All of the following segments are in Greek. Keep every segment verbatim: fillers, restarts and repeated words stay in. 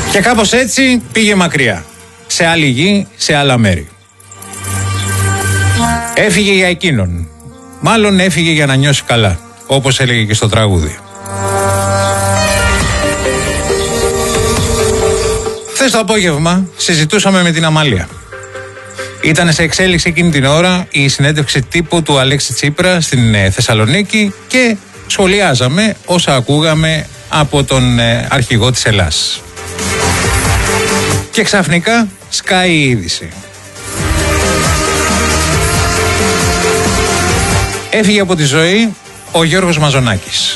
Και κάπως έτσι πήγε μακριά. Σε άλλη γη, σε άλλα μέρη. Έφυγε για εκείνον. Μάλλον έφυγε για να νιώσει καλά, όπως έλεγε και στο τραγούδι. Χθες το απόγευμα συζητούσαμε με την Αμάλεια. Ήταν σε εξέλιξη εκείνη την ώρα η συνέντευξη τύπου του Αλέξη Τσίπρα στην Θεσσαλονίκη και σχολιάζαμε όσα ακούγαμε από τον αρχηγό της Ελλάς. Και ξαφνικά σκάει η είδηση. Έφυγε από τη ζωή ο Γιώργος Μαζονάκης.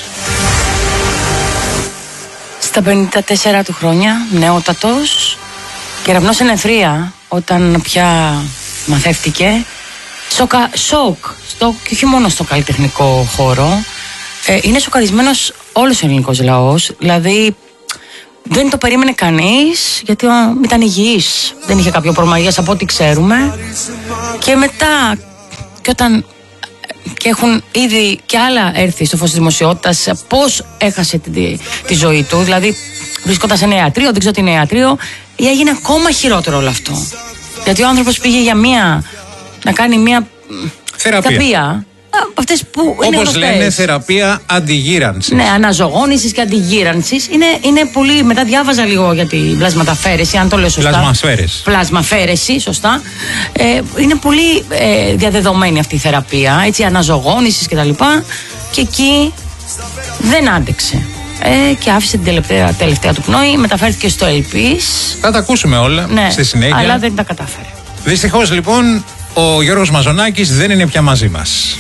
Στα πενήντα τέσσερα του χρόνια, νεότατος, κεραυνός εν αιθρία, όταν πια μαθεύτηκε. Σοκα, σοκ, στο, και όχι μόνο στο καλλιτεχνικό χώρο. Ε, είναι σοκαρισμένος όλος ο ελληνικός λαός. Δηλαδή, δεν το περίμενε κανείς, γιατί ήταν υγιής. Δεν είχε κάποιο πρόβλημα υγείας από ό,τι ξέρουμε. Και μετά, και όταν και έχουν ήδη και άλλα έρθει στο φως της δημοσιότητας πώς έχασε τη, τη ζωή του. Δηλαδή, βρισκόταν σε ένα ιατρείο, δεν ξέρω τι είναι ιατρείο, έγινε ακόμα χειρότερο όλο αυτό. Γιατί ο άνθρωπος πήγε για μία, να κάνει μία θεραπεία. θεραπεία αυτές που είναι όπως λένε, θεραπεία αντιγύρανσης. Ναι, αναζωγόνησης και αντιγύρανσης. Είναι, είναι πολύ. Μετά διάβαζα λίγο για τη πλασματαφέρεση, αν το λέω σωστά. Πλασμασφαίρεση. Πλασμαφέρεση, σωστά. Ε, είναι πολύ ε, διαδεδομένη αυτή η θεραπεία. Έτσι, αναζωγόνησης κτλ. Και, και εκεί δεν άντεξε. Ε, και άφησε την τελευταία, τελευταία του πνοή, μεταφέρθηκε στο Ελπίς. Θα τα ακούσουμε όλα, ναι, στη συνέχεια. Αλλά δεν τα κατάφερε. Δυστυχώς λοιπόν ο Γιώργος Μαζονάκης δεν είναι πια μαζί μας.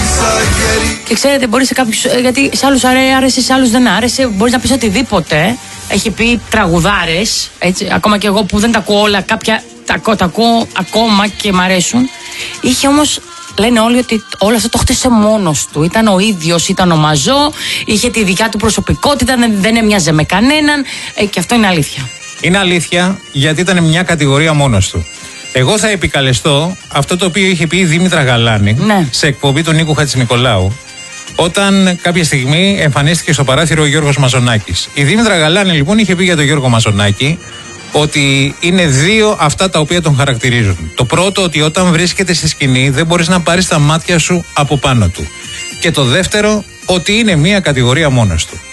Και ξέρετε, μπορεί σε κάποιους, γιατί σε άλλους άρεσε, σε άλλους δεν άρεσε, μπορείς να πεις οτιδήποτε. Έχει πει τραγουδάρες, έτσι, ακόμα και εγώ που δεν τα ακούω όλα, κάποια τα, τα ακούω ακόμα και μ' αρέσουν. Είχε όμως, λένε όλοι ότι όλο αυτό το χτίσε μόνος του. Ήταν ο ίδιος, ήταν ο Μαζό, είχε τη δικιά του προσωπικότητα, δεν, δεν έμοιαζε με κανέναν, ε, και αυτό είναι αλήθεια. Είναι αλήθεια, γιατί ήταν μια κατηγορία μόνος του. Εγώ θα επικαλεστώ αυτό το οποίο είχε πει η Δήμητρα Γαλάνη, ναι, σε εκπομπή του Νίκου Χατζηνικολάου, όταν κάποια στιγμή εμφανίστηκε στο παράθυρο ο Γιώργος Μαζονάκης. Η Δήμητρα Γαλάνη λοιπόν είχε πει για τον Γιώργο Μαζονάκη ότι είναι δύο αυτά τα οποία τον χαρακτηρίζουν. Το πρώτο, ότι όταν βρίσκεται στη σκηνή δεν μπορείς να πάρεις τα μάτια σου από πάνω του. Και το δεύτερο, ότι είναι μια κατηγορία μόνος του.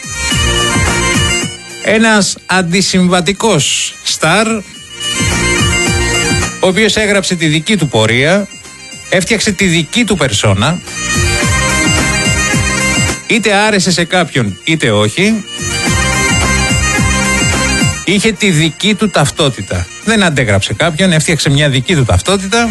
Ένας αντισυμβατικός στάρ, ο οποίος έγραψε τη δική του πορεία, έφτιαξε τη δική του περσόνα, είτε άρεσε σε κάποιον είτε όχι, είχε τη δική του ταυτότητα. Δεν αντέγραψε κάποιον, έφτιαξε μια δική του ταυτότητα.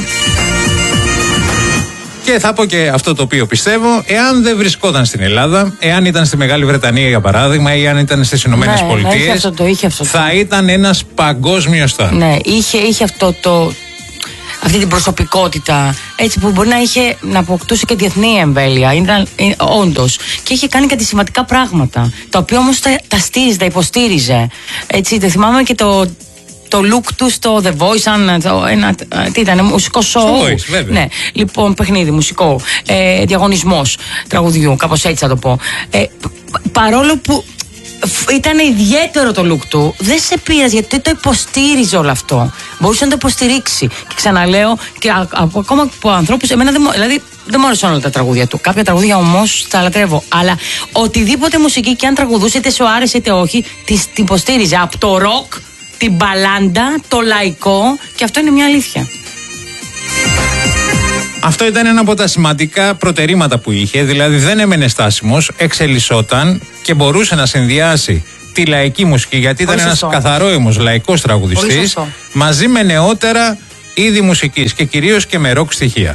Και θα πω και αυτό το οποίο πιστεύω, εάν δεν βρισκόταν στην Ελλάδα, εάν ήταν στη Μεγάλη Βρετανία για παράδειγμα, ή αν ήταν στις Ηνωμένες Πολιτείες, θα ήταν ένας παγκόσμιος στάρ. Ναι, είχε, είχε αυτό το, αυτή την προσωπικότητα, έτσι, που μπορεί να είχε να αποκτούσε και διεθνή εμβέλεια. Ήταν ε, όντως. Και είχε κάνει κάτι σημαντικά πράγματα, τα οποία όμως τα, τα στήριζε, τα υποστήριζε. Έτσι, δεν θυμάμαι και το. Το look του στο The Voice, σαν ένα, τι ήταν, μουσικό show. Voice, βέβαια. Ναι, λοιπόν, παιχνίδι, μουσικό, ε, διαγωνισμός τραγουδιού, κάπως έτσι θα το πω. Ε, παρόλο που ήταν ιδιαίτερο το look του, δεν σε πείραζε, γιατί το υποστήριζε όλο αυτό. Μπορούσε να το υποστηρίξει. Και ξαναλέω, και α, α, ακόμα από ανθρώπους, εμένα δεν, δηλαδή, δεν μου άρεσαν όλα τα τραγούδια του. Κάποια τραγούδια όμως τα λατρεύω. Αλλά οτιδήποτε μουσική και αν τραγουδούσε, είτε σου άρεσε είτε όχι, την υποστήριζε. Από το ροκ, την μπαλάντα, το λαϊκό, και αυτό είναι μια αλήθεια. Αυτό ήταν ένα από τα σημαντικά προτερήματα που είχε, δηλαδή δεν έμενε στάσιμος, εξελισσόταν και μπορούσε να συνδυάσει τη λαϊκή μουσική, γιατί ήταν ένας καθαρόαιμος λαϊκός τραγουδιστής, μαζί με νεότερα είδη μουσικής και κυρίως και με ροκ στοιχεία.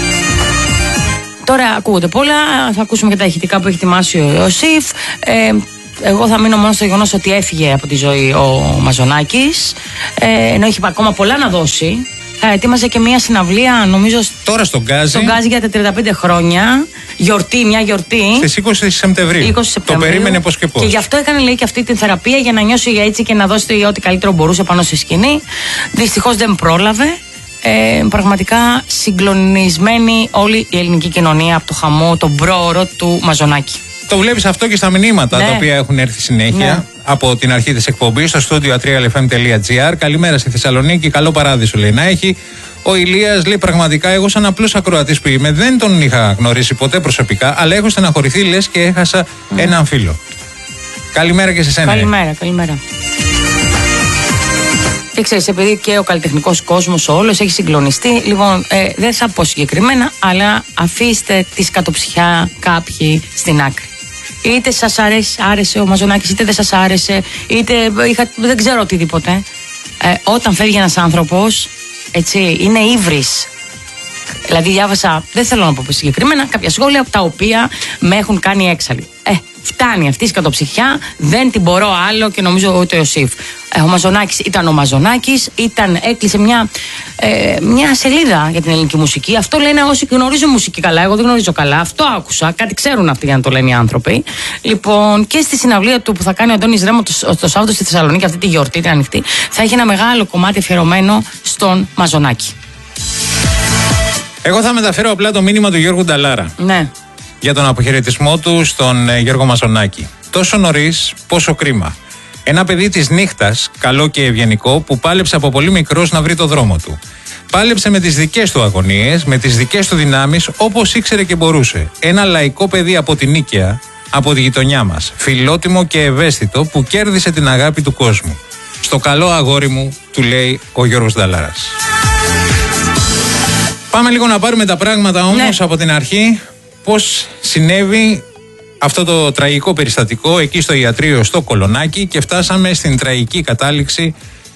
Τώρα ακούγονται πολλά, θα ακούσουμε και τα ηχητικά που έχει ετοιμάσει ο Ιωσήφ. Ε, Εγώ θα μείνω μόνο στο γεγονός ότι έφυγε από τη ζωή ο Μαζονάκης, ε, ενώ έχει ακόμα πολλά να δώσει. Θα ετοίμαζε και μια συναυλία, νομίζω. Τώρα στον Γκάζι. Στον Γκάζι για τα τριάντα πέντε χρόνια. Γιορτή, μια γιορτή. Στις είκοσι Σεπτεμβρίου. είκοσι Σεπτεμβρίου. Το περίμενε πώς και πώς. Και γι' αυτό έκανε, λέει, και αυτή την θεραπεία, για να νιώσει έτσι και να δώσει ό,τι καλύτερο μπορούσε πάνω στη σκηνή. Δυστυχώς δεν πρόλαβε. Ε, πραγματικά συγκλονισμένη όλη η ελληνική κοινωνία από το χαμό, τον πρόωρο του Μαζονάκη. Το βλέπεις αυτό και στα μηνύματα, ναι, τα οποία έχουν έρθει συνέχεια. από την αρχή της εκπομπής στο στούντιο ατρία ελ εφ εμ τελεία τζι άρ. Καλημέρα στη Θεσσαλονίκη, καλό παράδεισο λέει να έχει. Ο Ηλίας λέει: πραγματικά, εγώ σαν απλός ακροατής που είμαι, δεν τον είχα γνωρίσει ποτέ προσωπικά, αλλά έχω στεναχωρηθεί λες και έχασα mm. έναν φίλο. Καλημέρα και σε σένα. Καλημέρα, καλημέρα. Και ξέρεις, επειδή και ο καλλιτεχνικός κόσμος όλος έχει συγκλονιστεί, λοιπόν, ε, δεν θα πω συγκεκριμένα, αλλά αφήστε τη σκατοψυχιά κάποιοι στην άκρη. Είτε σας άρεσε, άρεσε ο Μαζονάκης, είτε δεν σας άρεσε, είτε είχα, δεν ξέρω οτιδήποτε. Ε, όταν φεύγει ένας άνθρωπος, έτσι, είναι ύβρις. Δηλαδή, διάβασα, δεν θέλω να πω συγκεκριμένα, κάποια σχόλια τα οποία με έχουν κάνει έξαλλη. Ε, φτάνει αυτή η σκατοψυχιά, δεν την μπορώ άλλο και νομίζω ούτε ο Σιφ. Ε, ο Μαζονάκης ήταν ο Μαζονάκης, ήταν, έκλεισε μια, ε, μια σελίδα για την ελληνική μουσική. Αυτό λένε όσοι γνωρίζουν μουσική καλά. Εγώ δεν γνωρίζω καλά. Αυτό άκουσα. Κάτι ξέρουν αυτοί για να το λένε οι άνθρωποι. Λοιπόν, και στη συναυλία του που θα κάνει ο Αντώνης Ρέμο το, το Σάββατο στη Θεσσαλονίκη, αυτή τη γιορτή, την ανοιχτή, θα έχει ένα μεγάλο κομμάτι αφιερωμένο στον Μαζονάκη. Εγώ θα μεταφέρω απλά το μήνυμα του Γιώργου Νταλάρα. Ναι. Για τον αποχαιρετισμό του στον ε, Γιώργο Μαζονάκη. Τόσο νωρίς, πόσο κρίμα. Ένα παιδί της νύχτας, καλό και ευγενικό, που πάλεψε από πολύ μικρός να βρει το δρόμο του. Πάλεψε με τις δικές του αγωνίες, με τις δικές του δυνάμεις, όπως ήξερε και μπορούσε. Ένα λαϊκό παιδί από την Νίκαια, από τη γειτονιά μας. Φιλότιμο και ευαίσθητο, που κέρδισε την αγάπη του κόσμου. Στο καλό αγόρι μου, του λέει ο Γιώργος Νταλάρας. Πάμε λίγο να πάρουμε τα πράγματα όμως, ναι, από την αρχή. Πώς συνέβη αυτό το τραγικό περιστατικό εκεί στο ιατρείο στο Κολονάκι και φτάσαμε στην τραγική κατάληξη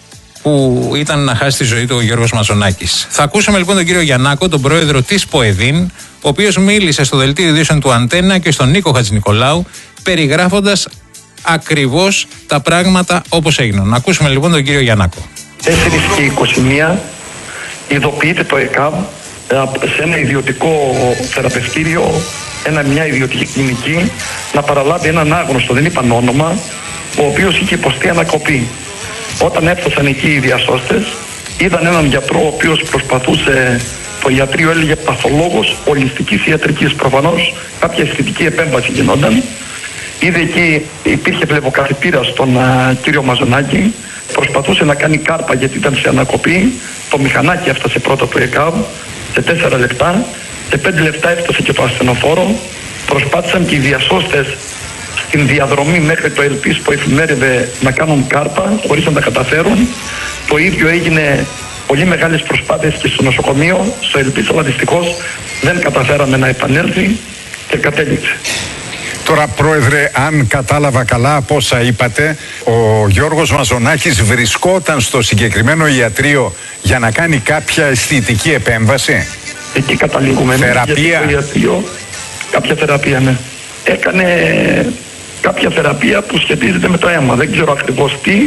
που ήταν να χάσει τη ζωή του ο Γιώργος Μαζονάκης. Θα ακούσουμε λοιπόν τον κύριο Γιαννάκο, τον πρόεδρο της ΠΟΕΔΗΝ, ο οποίος μίλησε στο δελτίο ειδήσεων του Αντένα και στον Νίκο Χατζηνικολάου, περιγράφοντας ακριβώς τα πράγματα όπως έγιναν. Να ακούσουμε λοιπόν τον κύριο Γιαννάκο. τέσσερις και είκοσι μία ειδοποιείται το ΕΚΑΒ σε ένα ιδιωτικό θεραπευτήριο, ένα, μια ιδιωτική κλινική, να παραλάβει έναν άγνωστο, δεν είπαν όνομα, ο οποίος είχε υποστεί ανακοπή. Όταν έφτασαν εκεί οι διασώστες, είδαν έναν γιατρό ο οποίος προσπαθούσε, το ιατρείο έλεγε παθολόγος ολιστικής ιατρικής, προφανώς κάποια αισθητική επέμβαση γινόταν. Είδε εκεί, υπήρχε βλεβοκαθητήρα στον α, κύριο Μαζονάκη, προσπαθούσε να κάνει κάρπα γιατί ήταν σε ανακοπή, το μηχανάκι έφτασε πρώτα του ΕΚΑΒ, σε τέσσερα λεπτά, σε πέντε λεπτά έφτασε και το ασθενοφόρο. Προσπάθησαν και οι διασώστες στην διαδρομή μέχρι το Ελπίς που εφημέρευε να κάνουν κάρπα, χωρίς να τα καταφέρουν. Το ίδιο έγινε, πολύ μεγάλες προσπάθειες και στο νοσοκομείο, στο Ελπίς, αλλά δυστυχώς δεν καταφέραμε να επανέλθει και κατέληξε. Τώρα, πρόεδρε, αν κατάλαβα καλά από όσα είπατε, ο Γιώργος Μαζονάκης βρισκόταν στο συγκεκριμένο ιατρείο για να κάνει κάποια αισθητική επέμβαση. Εκεί καταλήγουμε. Θεραπεία. Ναι, το ιατρείο, κάποια θεραπεία, ναι. Έκανε κάποια θεραπεία που σχετίζεται με το αίμα. Δεν ξέρω ακριβώς τι.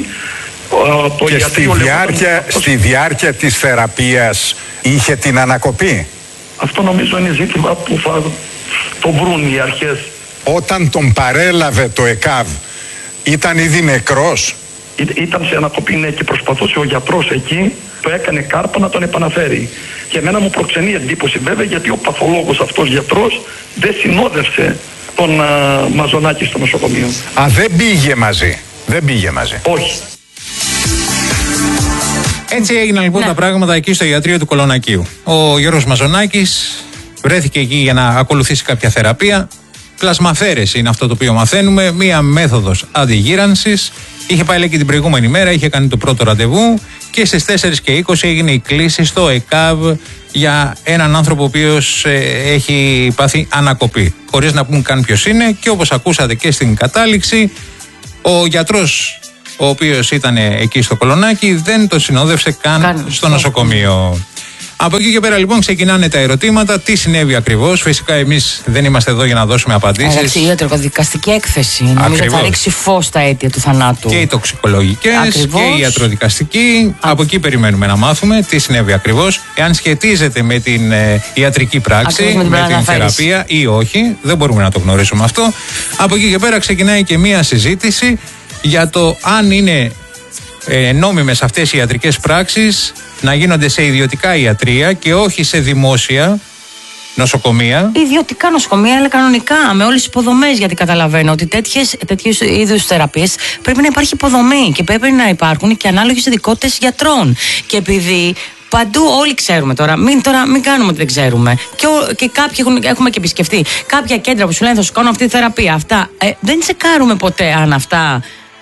Το και στη διάρκεια, λεγόταν... στη διάρκεια της θεραπείας είχε την ανακοπή. Αυτό νομίζω είναι ζήτημα που θα το βρουν οι αρχές. Όταν τον παρέλαβε το ΕΚΑΒ, ήταν ήδη νεκρός. Ή, ήταν σε ανακοπή, ναι, και προσπαθούσε ο γιατρός εκεί, το έκανε κάρπα να τον επαναφέρει. Και εμένα μου προξενεί εντύπωση βέβαια, γιατί ο παθολόγος αυτός γιατρός δεν συνόδευσε τον α, Μαζονάκη στο νοσοκομείο. Α, δεν πήγε μαζί. Δεν πήγε μαζί. Όχι. Έτσι έγιναν λοιπόν, ναι, τα πράγματα εκεί στο ιατρείο του Κολονακίου. Ο Γιώργος Μαζονάκης βρέθηκε εκεί για να ακολουθήσει κάποια θεραπεία. Πλασμαφέρεση είναι αυτό το οποίο μαθαίνουμε, μία μέθοδος αντιγύρανσης. Είχε πάει και την προηγούμενη μέρα, είχε κάνει το πρώτο ραντεβού και στις τέσσερις και είκοσι έγινε η κλήση στο ΕΚΑΒ για έναν άνθρωπο ο οποίος ε, έχει πάθει ανακοπή. Χωρίς να πούμε καν ποιος είναι, και όπως ακούσατε και στην κατάληξη, ο γιατρός ο οποίος ήταν εκεί στο Κολονάκι δεν το συνόδευσε καν Κάνε. στο νοσοκομείο. Από εκεί και πέρα λοιπόν ξεκινάνε τα ερωτήματα. Τι συνέβη ακριβώς? Φυσικά εμείς δεν είμαστε εδώ για να δώσουμε απαντήσεις. Εντάξει, η ιατροδικαστική έκθεση νομίζω θα ρίξει φως στα αίτια του θανάτου. Και οι τοξικολογικές και η ιατροδικαστική. Α. Από εκεί περιμένουμε να μάθουμε τι συνέβη ακριβώς. Εάν σχετίζεται με την ε, ιατρική πράξη, ακριβώς, με, με την θεραπεία ή όχι. Δεν μπορούμε να το γνωρίσουμε αυτό. Από εκεί και πέρα ξεκινάει και μία συζήτηση για το αν είναι ε, νόμιμες αυτές οι ιατρικές πράξεις να γίνονται σε ιδιωτικά ιατρεία και όχι σε δημόσια, νοσοκομεία. Ιδιωτικά νοσοκομεία, αλλά κανονικά, με όλες τις υποδομές. Γιατί καταλαβαίνω ότι τέτοιου είδους θεραπείες πρέπει να υπάρχει υποδομή και πρέπει να υπάρχουν και ανάλογες ειδικότητες γιατρών. Και επειδή παντού όλοι ξέρουμε τώρα, μην, τώρα, μην κάνουμε ότι δεν ξέρουμε. Και, ο, και κάποιοι έχουν, έχουμε και επισκεφτεί κάποια κέντρα που σου λένε θα σου κάνω αυτή τη θεραπεία. Αυτά. Ε, δεν τσεκάρουμε ποτέ αν αυτά.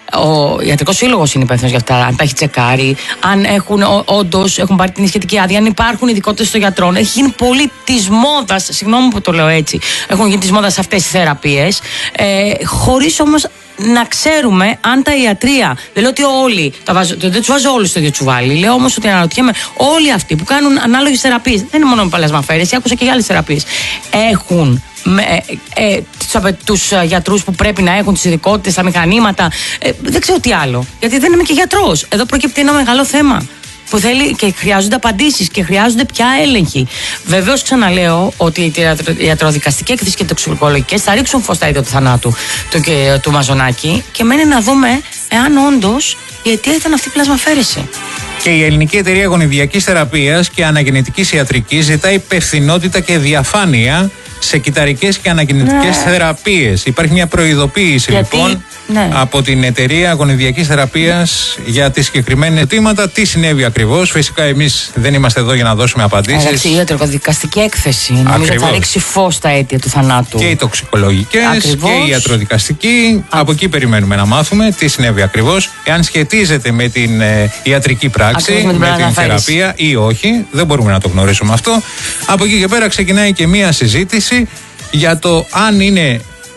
Ο Ιατρικός Σύλλογος είναι υπεύθυνος για αυτά, αν τα έχει τσεκάρει, αν έχουν όντως έχουν πάρει την σχετική άδεια, αν υπάρχουν ειδικότητες των γιατρών. Έχει γίνει πολύ της μόδας, συγγνώμη που το λέω έτσι, έχουν γίνει της μόδας αυτές τις θεραπείες, ε, χωρίς όμως να ξέρουμε αν τα ιατρεία. Δεν λέω ότι όλοι, τα βάζω, δεν τους βάζω όλους στο ίδιο τσουβάλι. Λέω όμως ότι αναρωτιέμαι, όλοι αυτοί που κάνουν ανάλογες θεραπείες, δεν είναι μόνο με παλασμαφέρες, άκουσα και για άλλες θεραπείες, έχουν με, ε, ε, τους γιατρούς που πρέπει να έχουν τις ειδικότητες, τα μηχανήματα. Ε, δεν ξέρω τι άλλο. Γιατί δεν είμαι και γιατρός. Εδώ προκύπτει ένα μεγάλο θέμα που θέλει και χρειάζονται απαντήσεις και χρειάζονται πια έλεγχοι. Βεβαίως ξαναλέω ότι η ιατροδικαστική έκθεση και οι τοξικολογικές θα ρίξουν φως στα αίτια του θανάτου του, και, του Μαζονάκη και μένει να δούμε εάν όντως η αιτία ήταν αυτή η πλασμαφέρεση. Και η Ελληνική Εταιρεία Γονιδιακής Θεραπείας και Αναγεννητικής Ιατρικής ζητάει υπευθυνότητα και διαφάνεια σε κυταρικές και αναγεννητικές ναι. θεραπείες. Υπάρχει μια προειδοποίηση Γιατί, λοιπόν ναι. από την Εταιρεία Γονιδιακής Θεραπείας για τις συγκεκριμένα αιτήματα. Τι συνέβη ακριβώς? Φυσικά εμείς δεν είμαστε εδώ για να δώσουμε απαντήσεις. Εντάξει, η ιατροδικαστική έκθεση νομίζω θα ρίξει φως στα αίτια του θανάτου. Και οι τοξικολογικές ακριβώς. και η ιατροδικαστική. Α... Από εκεί περιμένουμε να μάθουμε τι συνέβη ακριβώς. Εάν σχετίζεται με την ε, ιατρική πράξη, με την, με την θεραπεία ή όχι. Δεν μπορούμε να το γνωρίσουμε αυτό. Από εκεί και πέρα ξεκινάει και μία συζήτηση για το αν είναι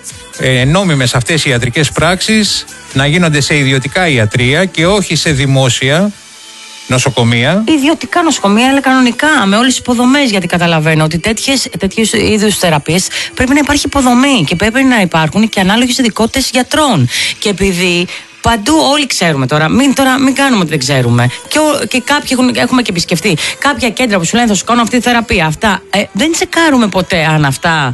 ε, νόμιμες αυτές οι ιατρικές πράξεις να γίνονται σε ιδιωτικά ιατρεία και όχι σε δημόσια νοσοκομεία. Ιδιωτικά νοσοκομεία, αλλά κανονικά, με όλες τις υποδομές. Γιατί καταλαβαίνω ότι τέτοιου είδους θεραπείες πρέπει να υπάρχει υποδομή και πρέπει να υπάρχουν και ανάλογες ειδικότητες γιατρών. Και επειδή παντού όλοι ξέρουμε τώρα, μην, τώρα, μην κάνουμε ότι δεν ξέρουμε. Και, ο, και κάποιοι έχουν, έχουμε και επισκεφτεί κάποια κέντρα που σου λένε θα σου κάνω αυτή τη θεραπεία. Αυτά. Ε, δεν τσεκάρουμε ποτέ αν αυτά.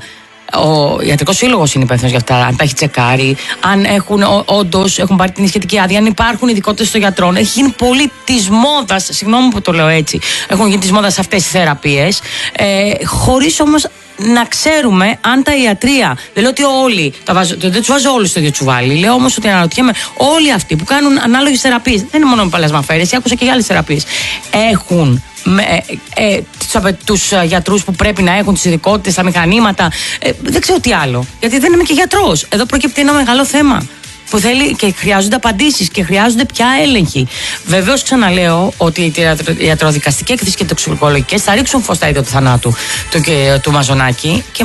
Ο Ιατρικός Σύλλογος είναι υπεύθυνος για αυτά, αν τα έχει τσεκάρει, αν έχουν όντως έχουν πάρει την σχετική άδεια, αν υπάρχουν ειδικότητες των γιατρών. Έχει γίνει πολύ της μόδας, συγγνώμη που το λέω έτσι, έχουν γίνει της μόδας αυτές τις θεραπείες, ε, χωρίς όμως να ξέρουμε αν τα ιατρεία. Δεν λέω ότι όλοι, τα βάζω, δεν τους βάζω όλους στο ίδιο τσουβάλι. Λέω όμως ότι αναρωτιέμαι, όλοι αυτοί που κάνουν ανάλογες θεραπείες, δεν είναι μόνο με παλασμαφέρες, άκουσα και για άλλες θεραπείες, έχουν με, ε, ε, τους γιατρούς που πρέπει να έχουν τις ειδικότητες, τα μηχανήματα. Ε, δεν ξέρω τι άλλο. Γιατί δεν είμαι και γιατρός. Εδώ προκύπτει ένα μεγάλο θέμα που θέλει και χρειάζονται απαντήσεις και χρειάζονται πια έλεγχοι. Βεβαίως ξαναλέω ότι η ιατροδικαστική έκθεση και οι τοξικολογικές θα ρίξουν φως στα αίτια του θανάτου του, και, του Μαζονάκη. Και